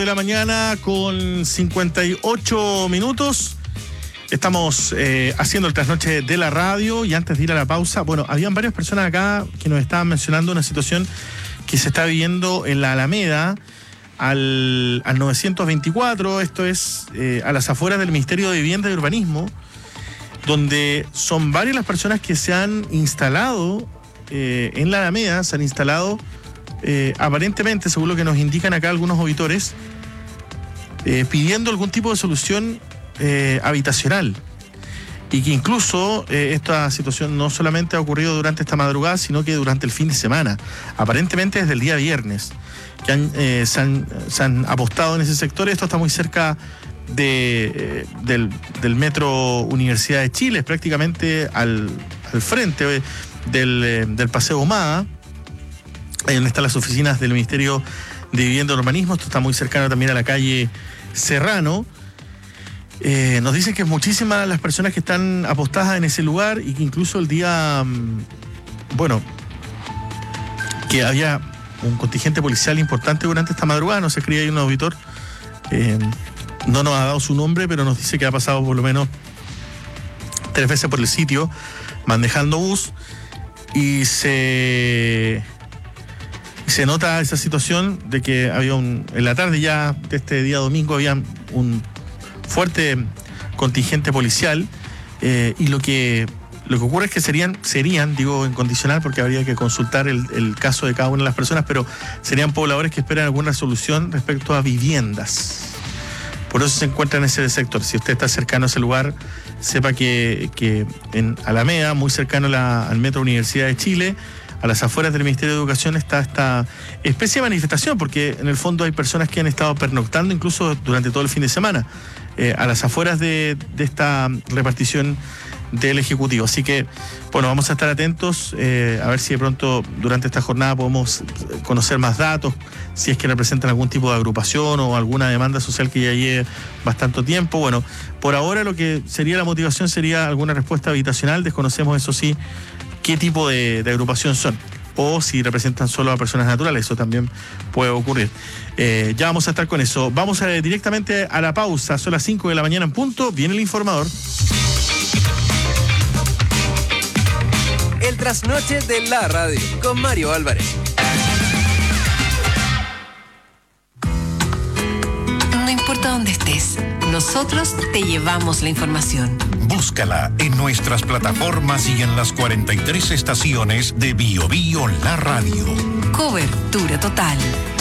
de la mañana con 58 minutos. Estamos haciendo el trasnoche de la radio y antes de ir a la pausa, bueno, habían varias personas acá que nos estaban mencionando una situación que se está viviendo en la Alameda al 924, esto es a las afueras del Ministerio de Vivienda y Urbanismo, donde son varias las personas que se han instalado en la Alameda, se han instalado aparentemente, según lo que nos indican acá algunos auditores, pidiendo algún tipo de solución habitacional. Y que incluso esta situación no solamente ha ocurrido durante esta madrugada, sino que durante el fin de semana, aparentemente desde el día viernes, que se han apostado en ese sector. Esto está muy cerca del Metro Universidad de Chile, prácticamente al frente del Paseo Humada, ahí donde están las oficinas del Ministerio de Vivienda y Urbanismo. Esto está muy cercano también a la calle Serrano. Nos dicen que es muchísimas las personas que están apostadas en ese lugar y que incluso el día, que había un contingente policial importante durante esta madrugada. Nos escribe ahí un auditor, no nos ha dado su nombre, pero nos dice que ha pasado por lo menos 3 veces por el sitio manejando bus y se nota esa situación de que había en la tarde ya de este día domingo había un fuerte contingente policial y lo que ocurre es que serían, digo en condicional porque habría que consultar el caso de cada una de las personas, pero serían pobladores que esperan alguna solución respecto a viviendas. Por eso se encuentra en ese sector. Si usted está cercano a ese lugar, sepa que en Alameda, muy cercano al Metro Universidad de Chile, a las afueras del Ministerio de Educación, está esta especie de manifestación, porque en el fondo hay personas que han estado pernoctando incluso durante todo el fin de semana a las afueras de esta repartición del Ejecutivo. Así que, bueno, vamos a estar atentos a ver si de pronto durante esta jornada podemos conocer más datos, si es que representan algún tipo de agrupación o alguna demanda social que ya lleve bastante tiempo. Bueno, por ahora lo que sería la motivación sería alguna respuesta habitacional. Desconocemos, eso sí, qué tipo de agrupación son o si representan solo a personas naturales. Eso también puede ocurrir. Ya vamos a estar con eso. Vamos directamente a la pausa. Son las 5 de la mañana en punto. Viene el informador. El trasnoche de la radio con Mario Álvarez. No importa dónde estés, nosotros te llevamos la información. Búscala en nuestras plataformas y en las 43 estaciones de Bio Bio La Radio. Cobertura total.